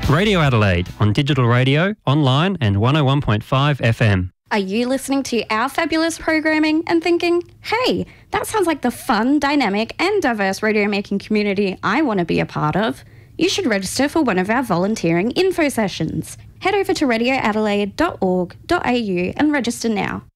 Radio Adelaide on digital radio, online and 101.5 FM. Are you listening to our fabulous programming and thinking, hey, that sounds like the fun, dynamic and diverse radio making community I want to be a part of? You should register for one of our volunteering info sessions. Head over to radioadelaide.org.au and register now.